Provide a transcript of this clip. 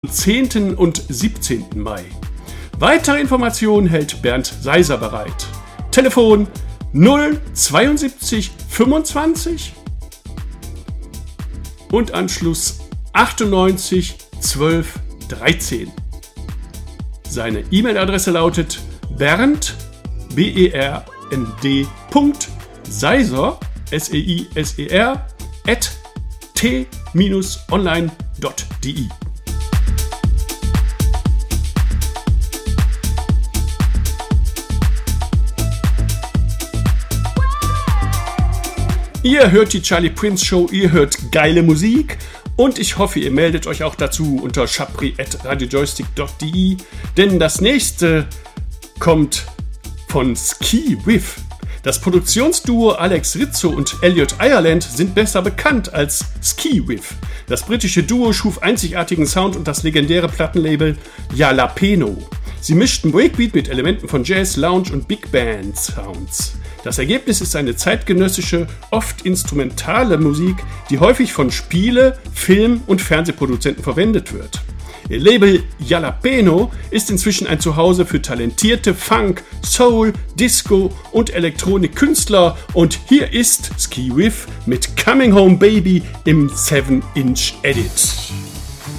10. und 17. Mai. Weitere Informationen hält Bernd Seiser bereit. Telefon 072 25 und Anschluss 98 12 13. Seine E-Mail-Adresse lautet bernd, bernd.seiser, seiser, @t-online.de. Ihr hört die Charlie Prince Show, ihr hört geile Musik und ich hoffe, ihr meldet euch auch dazu unter chapri@radiojoystick.de, denn das nächste kommt von Ski Whiff. Das Produktionsduo Alex Rizzo und Elliot Ireland sind besser bekannt als Ski Whiff. Das britische Duo schuf einzigartigen Sound und das legendäre Plattenlabel Jalapeno. Sie mischten Breakbeat mit Elementen von Jazz, Lounge und Big Band Sounds. Das Ergebnis ist eine zeitgenössische, oft instrumentale Musik, die häufig von Spiele-, Film- und Fernsehproduzenten verwendet wird. Ihr Label Jalapeno ist inzwischen ein Zuhause für talentierte Funk-, Soul-, Disco- und Elektronik-Künstler und hier ist Ski Whiff mit Coming Home Baby im 7-Inch Edit.